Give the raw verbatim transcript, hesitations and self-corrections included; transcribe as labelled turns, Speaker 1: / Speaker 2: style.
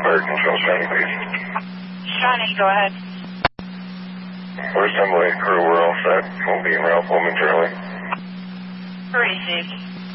Speaker 1: fire control, Shawnee, please.
Speaker 2: Shawnee, go ahead.
Speaker 1: We're assembling crew. We're all set. We'll be in route momentarily.
Speaker 2: Received.